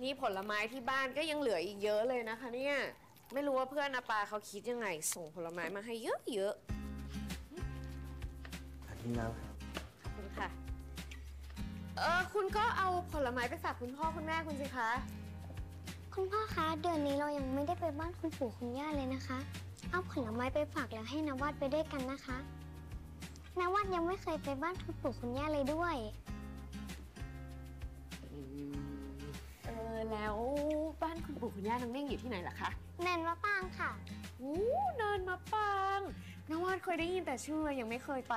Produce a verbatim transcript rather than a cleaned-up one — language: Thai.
นี่ผลไม้ที่บ้านก็ยังเหลืออีกเยอะเลยนะคะเนี่ยไม่รู้ว่าเพื่อนอาปาเขาคิดยังไงส่งผลไม้มาให้เยอะๆอันนี้น้ำครับขอบคุณค่ะเออคุณก็เอาผลไม้ไปฝากคุณพ่อคุณแม่คุณสิคะคุณพ่อคะเดือนนี้เรายังไม่ได้ไปบ้านคุณปู่คุณย่าเลยนะคะเอาผลไม้ไปฝากแล้วให้นวัดไปด้วยกันนะคะนวัดยังไม่เคยไปบ้านคุณปู่คุณย่าเลยด้วยเออแล้วบ้านคุณปู่คุณย่าน้องเน่งอยู่ที่ไหนล่ะคะแนนมะปางค่ะอู้เนินมะปางนวัดเคยได้ยินแต่ชื่อยังไม่เคยไป